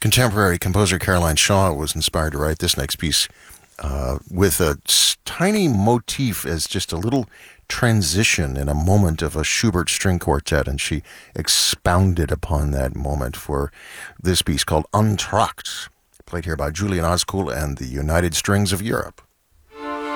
Contemporary composer Caroline Shaw was inspired to write this next piece with a tiny motif as just a little transition in a moment of a Schubert string quartet, and she expounded upon that moment for this piece called Entr'acte, played here by Julian Oskuhl and the United Strings of Europe.